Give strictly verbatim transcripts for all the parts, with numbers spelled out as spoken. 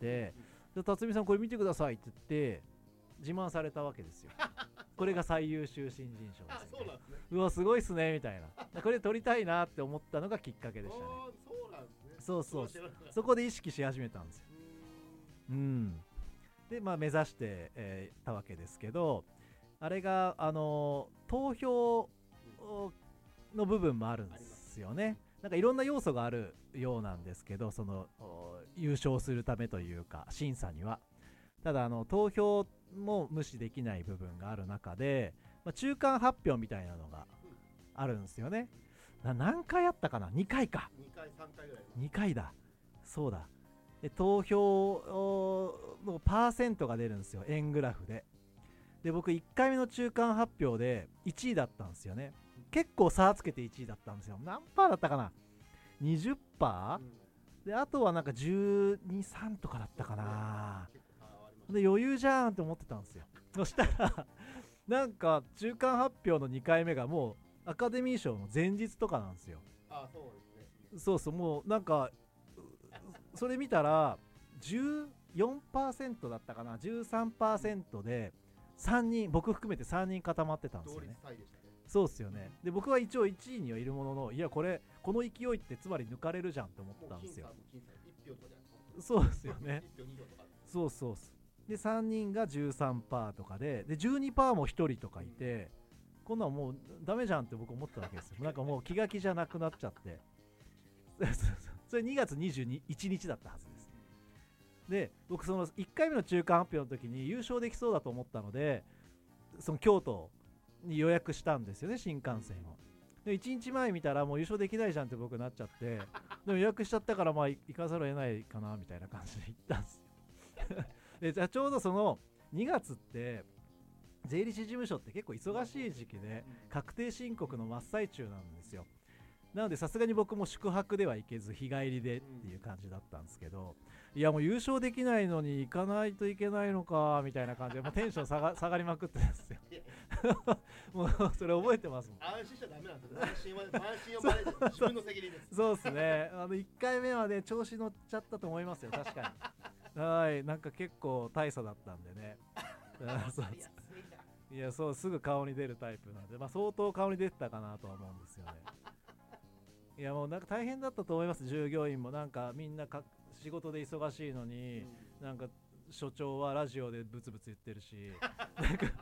て、で辰巳さんこれ見てくださいって言って自慢されたわけですよこれが最優秀新人賞ですよ、ね、 そうなんですね。 うわすごいっすねみたいな、これ撮りたいなって思ったのがきっかけでしたね。 そうなんですね。 そうそうそう、そこで意識し始めたんですよ。うんでまあ目指して、えー、たわけですけど、あれがあのー、投票の部分もあるんですよね。なんかいろんな要素があるようなんですけど、その優勝するためというか審査には、ただあの投票も無視できない部分がある中で、まあ、中間発表みたいなのがあるんですよね。な何回あったかな、にかいか、 にかいさんかいぐらい、 にかいだ、そうだ。で投票のパーセントが出るんですよ、円グラフで。で僕いっかいめの中間発表でいちいだったんですよね。結構差つけていちいだったんですよ。何パーだったかな、 にじゅっパーセント、うん、であとはなんかじゅうに、さんとかだったかな。で余裕じゃんって思ってたんですよ。そしたらなんか中間発表のにかいめがもうアカデミー賞の前日とかなんですよ。 あ、そうですね。 そうそう、もうなんかそれ見たら じゅうよんパーセント だったかな、 じゅうさんパーセント でさんにん、僕含めてさんにん固まってたんですよね。そうっすよね。で僕は一応いちいにはいるものの、いやこれこの勢いってつまり抜かれるじゃんって思ったんですよ。そうっすよねそうそうっす。でさんにんが じゅうさんパーセント とかで、で じゅうにパーセント もひとりとかいて、こんなんもうダメじゃんって僕思ったわけですよ。なんかもう気が気じゃなくなっちゃってそれにがつにじゅういちにちだったはずです。で僕そのいっかいめの中間発表の時に優勝できそうだと思ったので、その京都に予約したんですよね、新幹線を。でいちにちまえ見たらもう優勝できないじゃんって僕なっちゃって、でも予約しちゃったからまあ行かざるを得ないかなみたいな感じで行ったんですよでじゃあちょうどそのにがつって税理士事務所って結構忙しい時期で確定申告の真っ最中なんですよ。なのでさすがに僕も宿泊では行けず日帰りでっていう感じだったんですけど、いやもう優勝できないのに行かないといけないのかみたいな感じでもうテンション下が、下がりまくってたんですよもうそれ覚えてますもん。 安心しちゃダメなんですよ。安心は安心をマネージ自分の責任です。 そうですね、あのいっかいめはね調子乗っちゃったと思いますよ、確かにはい、なんか結構大差だったんでねそういやそうすぐ顔に出るタイプなんで、まあ、相当顔に出てたかなとは思うんですよねいやもうなんか大変だったと思います。従業員もなんかみんなか仕事で忙しいのに、うん、なんか所長はラジオでブツブツ言ってるしなんか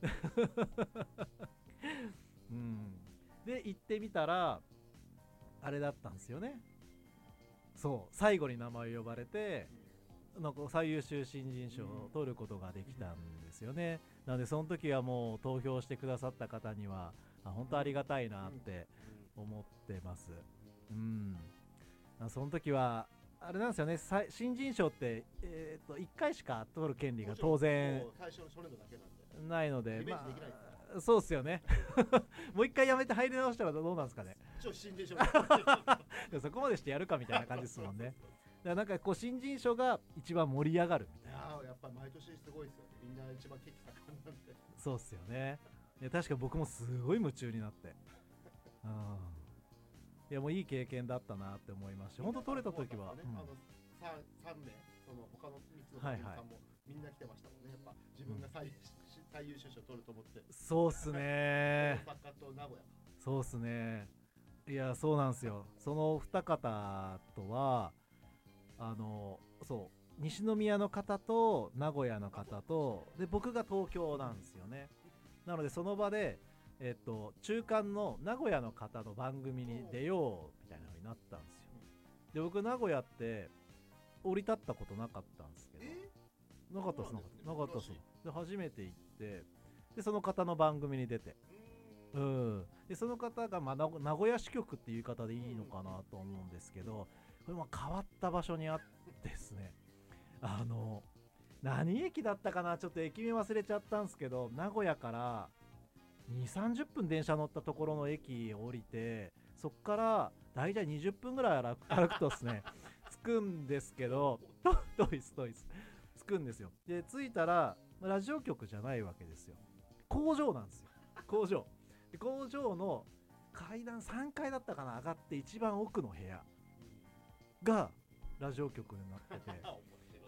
うんで行ってみたらあれだったんですよね。そう最後に名前を呼ばれてなんか最優秀新人賞を取ることができたんですよね。なのでその時はもう投票してくださった方にはあ本当ありがたいなって思ってます。うん、その時はあれなんですよね、新人賞って、えー、といっかいしか取る権利が当然ないので、まあ、そうっすよねもう一回やめて入り直したらどうなんですかね新人賞そこまでしてやるかみたいな感じですもんねだからなんかこう新人賞が一番盛り上がるみたいな。 いややっぱ毎年すごいですよね、みんな一番血気盛んなんで。 そうっすよね。で確か僕もすごい夢中になってうんいやもういい経験だったなって思いました。本当取れた時は、 ねうん、あの 3, 3名その他のみっつの会員さんもみんな来てましたもんね。やっぱ自分が 最,、うん、最優秀賞を取ると思って。 そうっすね大阪と名古屋。 そうっすね。いやそうなんですよ。その二方とはあのそう西宮の方と名古屋の方とで僕が東京なんですよね。なのでその場でえっと、中間の名古屋の方の番組に出ようみたいな風になったんですよ。で僕名古屋って降り立ったことなかったんですけど、なかったですなかったなかったですで初めて行ってでその方の番組に出て、うん、でその方が、まあ、名古屋支局っていう言い方でいいのかなと思うんですけど、これまあ変わった場所にあってですね、あの何駅だったかな、ちょっと駅名忘れちゃったんですけど、名古屋からにじゅうさんじゅっぷん電車乗ったところの駅を降りて、そっからだいたいにじゅっぷんぐらい歩く、歩くとですね着くんですけど遠いです遠いです着くんですよ。で着いたらラジオ局じゃないわけですよ、工場なんですよ。工場で工場の階段さんかいだったかな、上がって一番奥の部屋がラジオ局になってて